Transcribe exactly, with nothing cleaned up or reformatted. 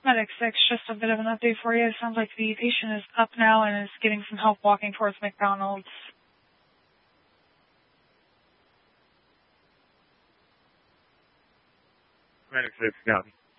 Medic six, just a bit of an update for you. It sounds like the patient is up now and is getting some help walking towards McDonald's. Medic six, copy.